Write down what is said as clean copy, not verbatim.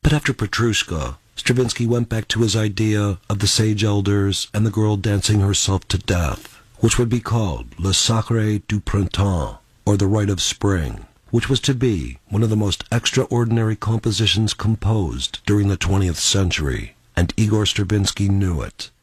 But after Petrushka, Stravinsky went back to his idea of the sage elders and the girl dancing herself to death, which would be called Le Sacre du Printemps, or the Rite of Spring, which was to be one of the most extraordinary compositions composed during the 20th century, and Igor Stravinsky knew it.